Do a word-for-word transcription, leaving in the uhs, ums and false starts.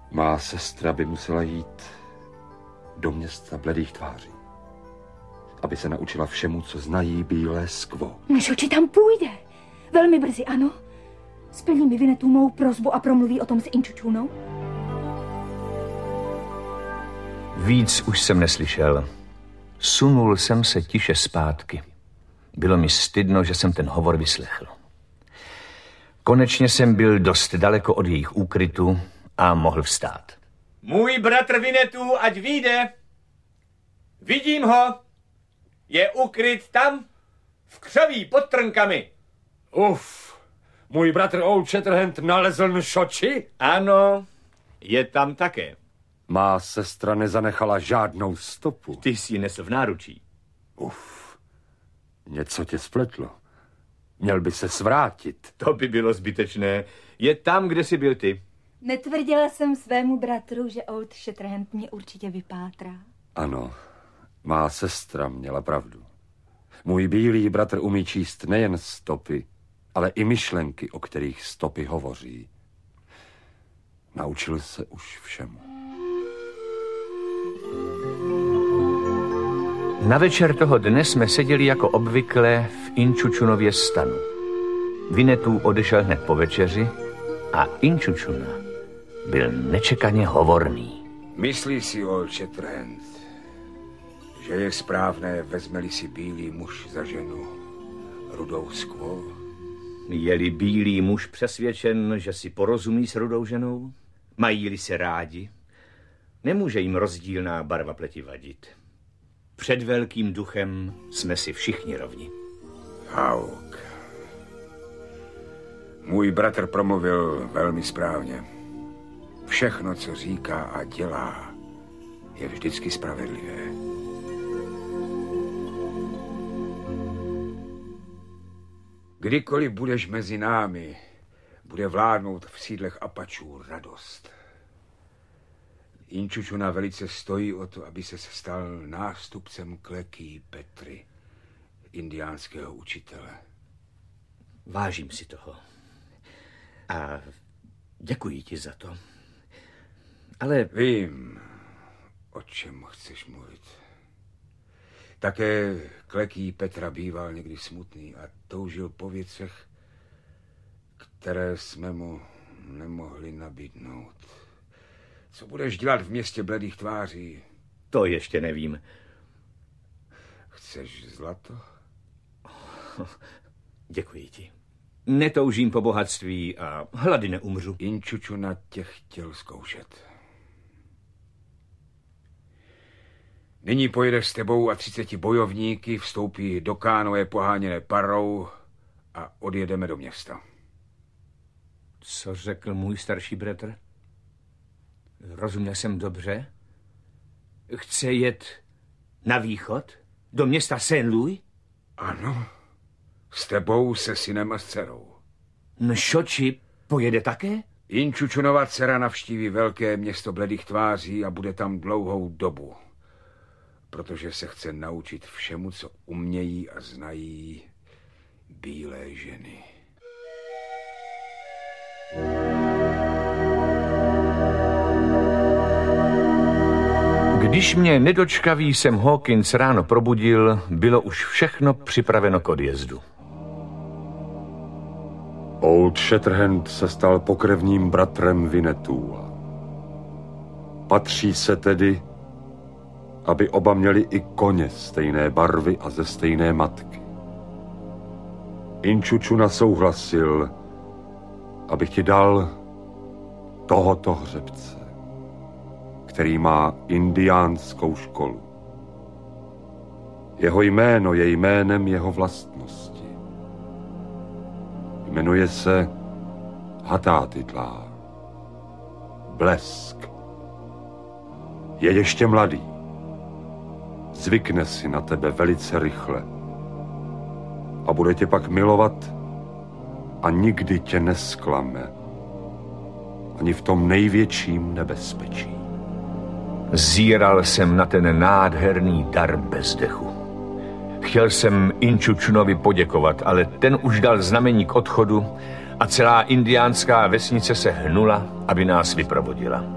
Má sestra by musela jít do města bledých tváří, aby se naučila všemu, co znají bílé skvo. Šoči tam půjde. Velmi brzy, ano. Splní mi Vinetu mou prosbu a promluví o tom s Inčučunou? Víc už jsem neslyšel. Sunul jsem se tiše zpátky. Bylo mi stydno, že jsem ten hovor vyslechl. Konečně jsem byl dost daleko od jejich úkrytu a mohl vstát. Můj bratr Vinetu, ať vyjde. Vidím ho. Je ukryt tam, v křoví pod trnkami. Uf, můj bratr Old Shatterhand nalezl Nšoči? Ano, je tam také. Má sestra nezanechala žádnou stopu. Ty jsi ji nesl v náručí. Uf, něco tě spletlo. Měl by se svrátit. To by bylo zbytečné. Je tam, kde jsi byl ty. Netvrdila jsem svému bratru, že Old Shatterhand mě určitě vypátrá. Ano, má sestra měla pravdu. Můj bílý bratr umí číst nejen stopy, ale i myšlenky, o kterých stopy hovoří. Naučil se už všemu. Na večer toho dne jsme seděli jako obvykle v Inčučunově stanu. Vinetu odešel hned po večeři a Inčučuna byl nečekaně hovorný. Myslí si Old Shatterhand, že je správné, vezme-li si bílý muž za ženu rudou skvo? Je-li bílý muž přesvědčen, že si porozumí s rudou ženou? Mají-li se rádi? Nemůže jim rozdílná barva pleti vadit. Před velkým duchem jsme si všichni rovni. Hauk. Můj bratr promluvil velmi správně. Všechno, co říká a dělá, je vždycky spravedlivé. Kdykoliv budeš mezi námi, bude vládnout v sídlech Apačů radost. Inčučuna velice stojí o to, aby se stal nástupcem Kleký Petry, indiánského učitele. Vážím si toho. A děkuji ti za to. Ale... Vím, o čem chceš mluvit. Také Kleký Petra býval někdy smutný a toužil po věcech, které jsme mu nemohli nabídnout. Co budeš dělat v městě bledých tváří? To ještě nevím. Chceš zlato? Děkuji ti. Netoužím po bohatství a hlady neumřu. Inčučuna tě chtěl zkoušet. Nyní pojedeš s tebou a třiceti bojovníky, vstoupí do kánoe poháněné parou a odjedeme do města. Co řekl můj starší bratr? Rozuměl jsem dobře? Chce jet na východ? Do města Saint Louis? Ano, s tebou, se synem a s dcerou. Nšoči pojede také? Inčučunova dcera navštíví velké město bledých tváří a bude tam dlouhou dobu, protože se chce naučit všemu, co umějí a znají bílé ženy. Když mě nedočkavý Sam Hawkins ráno probudil, bylo už všechno připraveno k odjezdu. Old Shatterhand se stal pokrevním bratrem Vinetůla. Patří se tedy, aby oba měli i koně stejné barvy a ze stejné matky. Inčučuna souhlasil, abych ti dal tohoto hřebce, který má indiánskou školu. Jeho jméno je jménem jeho vlastnosti. Jmenuje se Hatátitla. Blesk. Je ještě mladý. Zvykne si na tebe velice rychle. A bude tě pak milovat a nikdy tě nesklame. Ani v tom největším nebezpečí. Zíral jsem na ten nádherný dar bez dechu. Chtěl jsem Inčučunovi poděkovat, ale ten už dal znamení k odchodu a celá indiánská vesnice se hnula, aby nás vyprovodila.